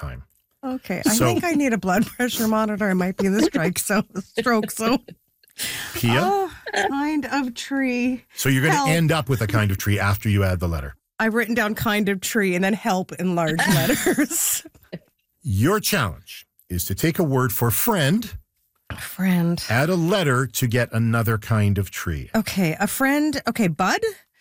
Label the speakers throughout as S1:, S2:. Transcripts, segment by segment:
S1: time.
S2: Okay. I think I need a blood pressure monitor. I might be in the stroke zone.
S1: Pia?
S2: Oh, kind of tree.
S1: So you're going
S2: Help.
S1: to end up with a kind of tree after you add the letter.
S2: I've written down kind of tree and then help in large letters.
S1: Your challenge is to take a word for friend, add a letter to get another kind of tree.
S2: Okay, a friend. Okay, bud,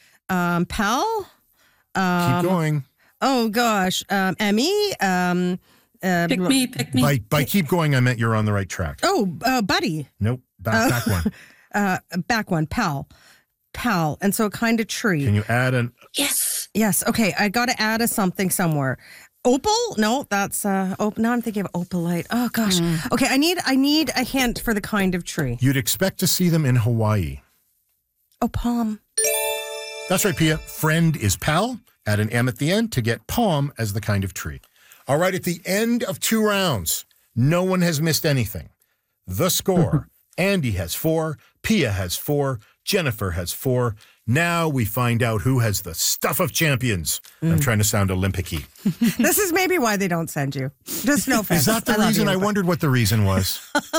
S2: pal.
S1: Keep going.
S2: Oh gosh, Emmy.
S3: Pick me.
S1: By keep going, I meant you're on the right track.
S2: Oh, buddy.
S1: Nope, back one.
S2: Back one, pal. And so a kind of tree.
S1: Can you add an...
S2: Yes. Okay, I got to add a something somewhere. Opal? No, that's now I'm thinking of opalite. Oh gosh. Okay, I need a hint for the kind of tree.
S1: You'd expect to see them in Hawaii.
S2: Oh, palm.
S1: That's right, Pia. Friend is pal. Add an M at the end to get palm as the kind of tree. All right, at the end of 2 rounds, no one has missed anything. The score, Andy has 4, Pia has 4, Jennifer has 4. Now we find out who has the stuff of champions. I'm trying to sound Olympic-y.
S2: This is maybe why they don't send you. Just no offense.
S1: Is that the reason? I wondered what the reason was.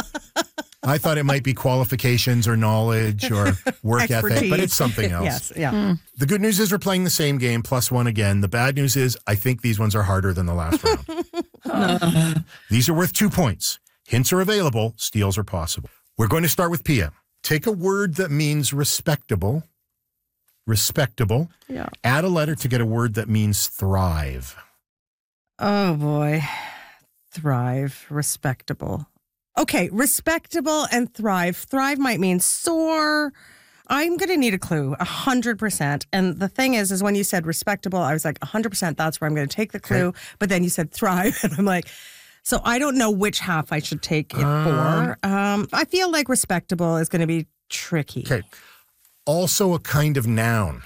S1: I thought it might be qualifications or knowledge or work ethic, but it's something else.
S2: Yes, yeah.
S1: The good news is we're playing the same game, +1 again. The bad news is I think these ones are harder than the last round. These are worth 2 points. Hints are available. Steals are possible. We're going to start with Pia. Take a word that means respectable. Respectable.
S2: Yeah.
S1: Add a letter to get a word that means thrive.
S2: Oh boy. Thrive. Respectable. Okay, respectable and thrive. Thrive might mean soar. I'm going to need a clue, 100%. And the thing is when you said respectable, I was like, 100%, that's where I'm going to take the clue. Okay. But then you said thrive, and I'm like, so I don't know which half I should take it for. I feel like respectable is going to be tricky.
S1: Okay. Also a kind of noun.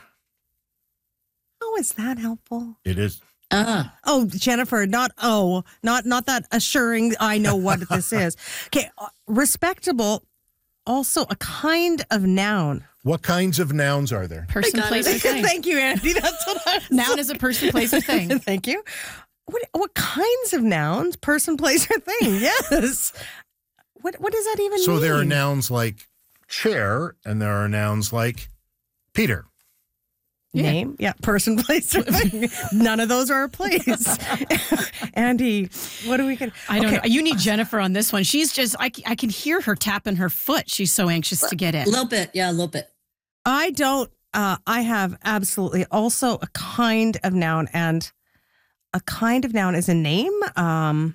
S2: Oh, is that helpful?
S1: It is.
S2: Oh, Jennifer, not that assuring I know what this is. Okay, respectable, also a kind of noun.
S1: What kinds of nouns are there?
S4: Person, place, or thing.
S2: Thank you, Andy. That's what I was
S4: Noun is a person, place, or thing.
S2: Thank you. What kinds of nouns? Person, place, or thing? Yes. What does that even mean?
S1: So there are nouns like chair, and there are nouns like Peter.
S2: Name? Yeah. Person, place, or thing. None of those are a place. Andy, what do we get?
S4: I don't know. You need Jennifer on this one. She's just, I can hear her tapping her foot. She's so anxious to get in.
S3: A little bit. Yeah, a little bit.
S2: I don't, I have absolutely also a kind of noun, and a kind of noun is a name. I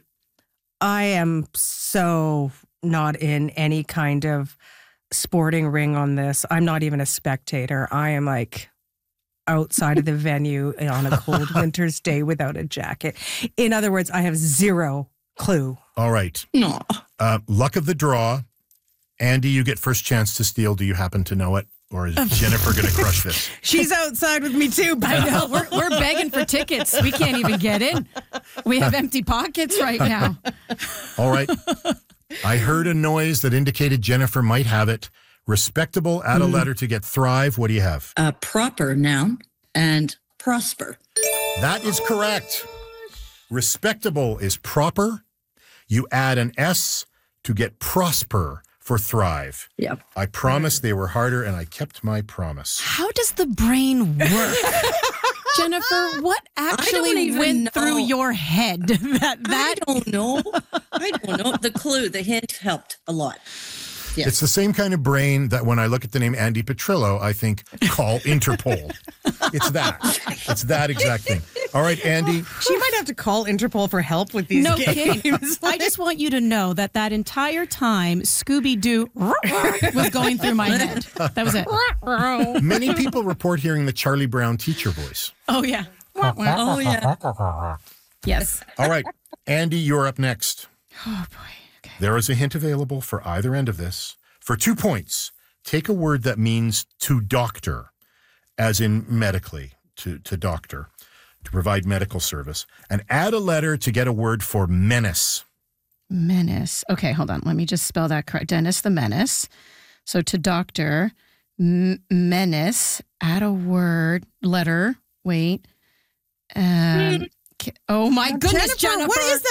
S2: am so not in any kind of sporting ring on this. I'm not even a spectator. I am like outside of the venue on a cold winter's day without a jacket. In other words, I have zero clue.
S1: All right.
S3: No.
S1: Luck of the draw. Andy, you get first chance to steal. Do you happen to know it? Or is Jennifer going to crush this?
S2: She's outside with me too.
S4: I know. We're begging for tickets. We can't even get in. We have empty pockets right now.
S1: All right. I heard a noise that indicated Jennifer might have it. Respectable, add a letter to get thrive. What do you have?
S3: Proper noun and prosper.
S1: That is correct. Respectable is proper. You add an S to get prosper for thrive.
S3: Yep.
S1: I promised they were harder, and I kept my promise.
S4: How does the brain work? Jennifer, what actually went through your head?
S3: I don't know. The clue, the hint helped a lot. Yes.
S1: It's the same kind of brain that when I look at the name Andy Petrillo, I think, call Interpol. It's that. It's that exact thing. All right, Andy.
S2: She might have to call Interpol for help with these games.
S4: Kidding. I just want you to know that entire time, Scooby-Doo was going through my head. That was it.
S1: Many people report hearing the Charlie Brown teacher voice.
S4: Oh, yeah.
S3: Oh, yeah.
S4: Yes.
S1: All right, Andy, you're up next.
S4: Oh, boy. Okay.
S1: There is a hint available for either end of this. For 2 points, take a word that means to doctor, as in medically, to doctor, to provide medical service, and add a letter to get a word for menace.
S4: Menace. Okay, hold on. Let me just spell that correct. Dennis the Menace. So to doctor, menace, add a word, letter, wait. Oh my goodness, Jennifer.
S2: What is that?